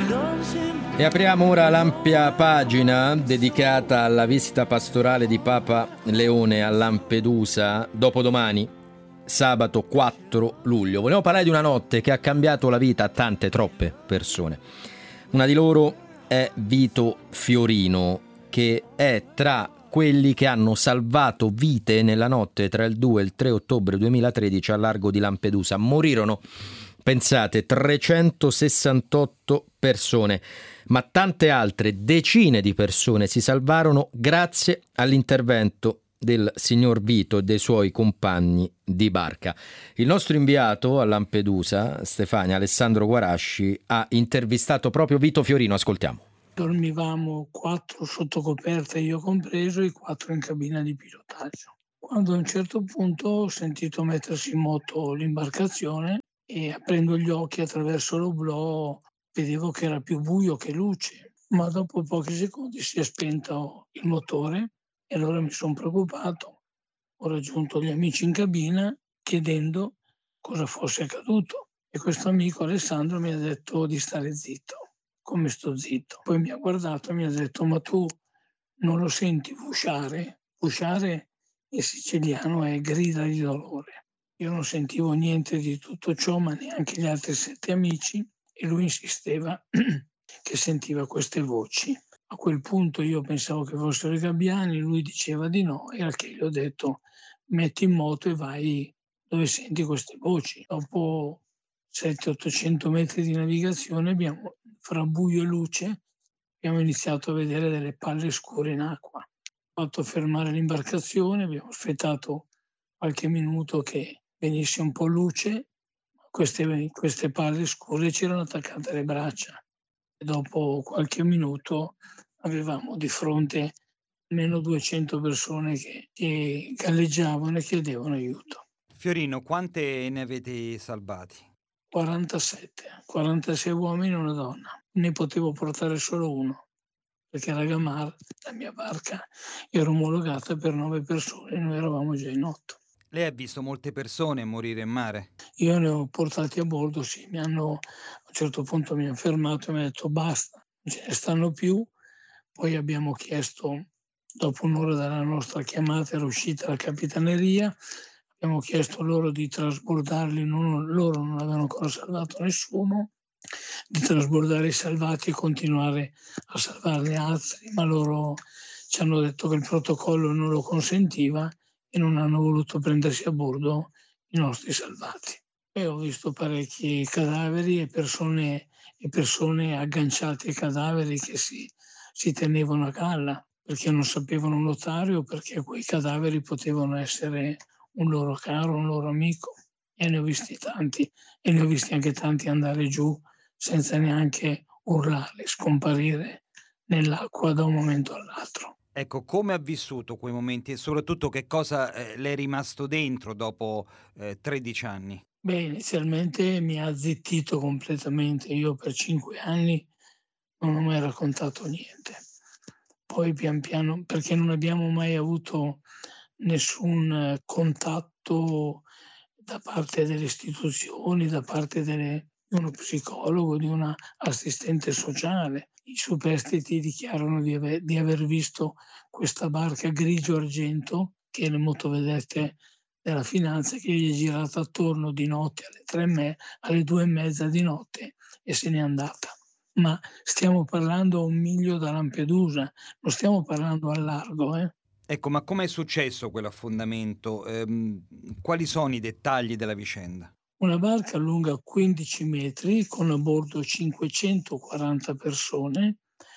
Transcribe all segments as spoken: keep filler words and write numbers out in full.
E apriamo ora l'ampia pagina dedicata alla visita pastorale di Papa Leone a Lampedusa dopodomani, sabato quattro luglio. Vogliamo parlare di una notte che ha cambiato la vita a tante, troppe persone. Una di loro è Vito Fiorino, che è tra quelli che hanno salvato vite nella notte tra il due e il tre ottobre duemilatredici al largo di Lampedusa. Morirono, pensate, trecentosessantotto persone, ma tante altre decine di persone si salvarono grazie all'intervento del signor Vito e dei suoi compagni di barca. Il nostro inviato a Lampedusa, Stefania, Alessandro Guarasci, ha intervistato proprio Vito Fiorino. Ascoltiamo. Dormivamo quattro sotto coperta, io compreso, e quattro in cabina di pilotaggio. Quando a un certo punto ho sentito mettersi in moto l'imbarcazione e aprendo gli occhi attraverso l'oblò vedevo che era più buio che luce, ma dopo pochi secondi si è spento il motore e allora mi sono preoccupato. Ho raggiunto gli amici in cabina chiedendo cosa fosse accaduto e questo amico Alessandro mi ha detto di stare zitto. Come sto zitto? Poi mi ha guardato e mi ha detto: ma tu non lo senti vusciare? Vusciare in siciliano è grida di dolore. Io non sentivo niente di tutto ciò, ma neanche gli altri sette amici, e lui insisteva che sentiva queste voci. A quel punto io pensavo che fossero i gabbiani, lui diceva di no, e al che gli ho detto: metti in moto e vai dove senti queste voci. Dopo settecento ottocento metri di navigazione, abbiamo, fra buio e luce, abbiamo iniziato a vedere delle palle scure in acqua. Ho fatto fermare l'imbarcazione, abbiamo aspettato qualche minuto che venisse un po' luce. Queste, queste palle scure ci erano attaccate alle braccia e dopo qualche minuto avevamo di fronte almeno duecento persone che, che galleggiavano e chiedevano aiuto. Fiorino, quante ne avete salvati? quarantasette, quarantasei uomini e una donna. Ne potevo portare solo uno, perché la Gamar, la mia barca, era omologata per nove persone e noi eravamo già in otto. Lei ha visto molte persone morire in mare? Io ne ho portati a bordo, sì, mi hanno, a un certo punto mi hanno fermato e mi hanno detto basta, non ce ne stanno più. Poi abbiamo chiesto, dopo un'ora dalla nostra chiamata era uscita la capitaneria, abbiamo chiesto loro di trasbordarli, non, loro non avevano ancora salvato nessuno, di trasbordare i salvati e continuare a salvarne altri, ma loro ci hanno detto che il protocollo non lo consentiva e non hanno voluto prendersi a bordo i nostri salvati. E ho visto parecchi cadaveri e persone, e persone agganciate ai cadaveri che si, si tenevano a galla perché non sapevano nuotare o perché quei cadaveri potevano essere un loro caro, un loro amico. E ne ho visti tanti, e ne ho visti anche tanti andare giù senza neanche urlare, scomparire nell'acqua da un momento all'altro. Ecco, come ha vissuto quei momenti e soprattutto che cosa eh, le è rimasto dentro dopo eh, tredici anni? Beh, inizialmente mi ha zittito completamente. Io per cinque anni non ho mai raccontato niente. Poi pian piano, perché non abbiamo mai avuto nessun eh, contatto da parte delle istituzioni, da parte delle- di uno psicologo, di una assistente sociale. I superstiti dichiarano di aver, di aver visto questa barca grigio-argento, che è le motovedette della finanza, che gli è girata attorno di notte alle tre e me, alle due e mezza di notte e se n'è andata. Ma stiamo parlando a un miglio da Lampedusa, non stiamo parlando al largo, eh? Ecco, ma come è successo quell'affondamento? Ehm, quali sono i dettagli della vicenda? Una barca lunga quindici metri con a bordo cinquecentoquaranta persone.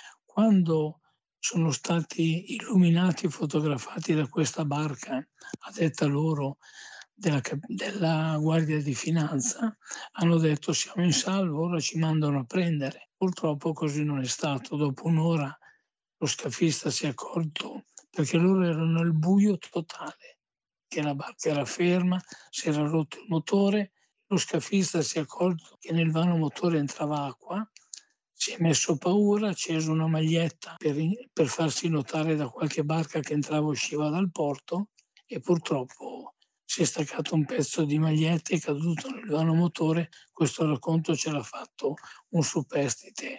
Quando sono stati illuminati e fotografati da questa barca, a detta loro della, cap- della Guardia di Finanza, hanno detto siamo in salvo, ora ci mandano a prendere. Purtroppo così non è stato. Dopo un'ora lo scafista si è accorto, perché loro erano al buio totale, che la barca era ferma, si era rotto il motore. Lo scafista si è accorto che nel vano motore entrava acqua, si è messo paura, ha acceso una maglietta per, per farsi notare da qualche barca che entrava e usciva dal porto e purtroppo si è staccato un pezzo di maglietta e è caduto nel vano motore. Questo racconto ce l'ha fatto un superstite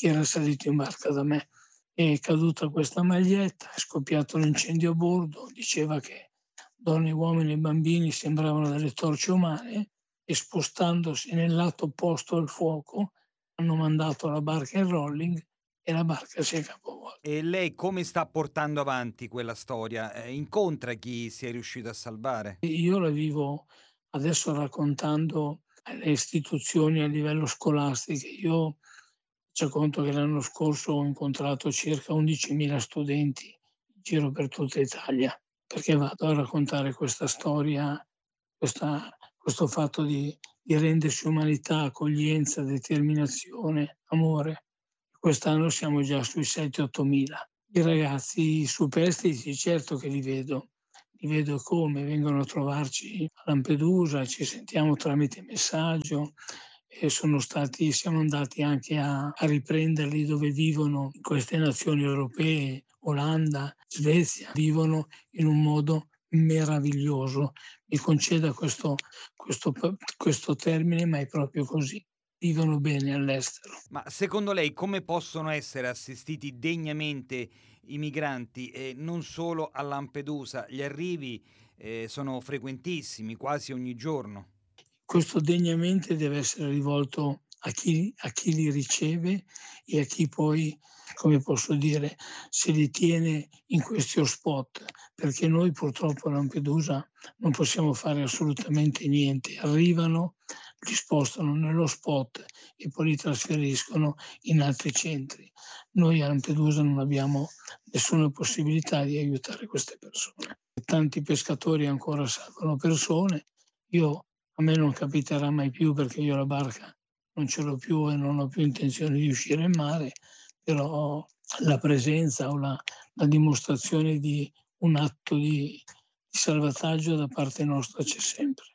chi era salito in barca da me. È caduta questa maglietta, è scoppiato l'incendio a bordo, diceva che donne, uomini e bambini sembravano delle torce umane e spostandosi nel lato opposto al fuoco hanno mandato la barca in rolling e la barca si è capovolta. E lei come sta portando avanti quella storia? Eh, incontra chi si è riuscito a salvare? Io la vivo adesso raccontando alle istituzioni a livello scolastico. Io faccio conto che l'anno scorso ho incontrato circa undicimila studenti in giro per tutta Italia, perché vado a raccontare questa storia, questa, questo fatto di, di rendersi umanità, accoglienza, determinazione, amore. Quest'anno siamo già sui sette otto mila. I ragazzi superstiti, certo che li vedo, li vedo come vengono a trovarci a Lampedusa, ci sentiamo tramite messaggio e sono stati, siamo andati anche a, a riprenderli dove vivono in queste nazioni europee, Olanda, Svezia, vivono in un modo meraviglioso. Mi conceda questo, questo, questo termine, ma è proprio così. Vivono bene all'estero. Ma secondo lei come possono essere assistiti degnamente i migranti e non solo a Lampedusa? Gli arrivi eh, sono frequentissimi, quasi ogni giorno. Questo degnamente deve essere rivolto a chi, a chi li riceve e a chi poi, come posso dire, se li tiene in questi hotspot, perché noi purtroppo a Lampedusa non possiamo fare assolutamente niente. Arrivano, li spostano nello spot e poi li trasferiscono in altri centri. Noi a Lampedusa non abbiamo nessuna possibilità di aiutare queste persone. Tanti pescatori ancora salvano persone. Io A me non capiterà mai più perché io la barca non ce l'ho più e non ho più intenzione di uscire in mare, però la presenza o la, la dimostrazione di un atto di, di salvataggio da parte nostra c'è sempre.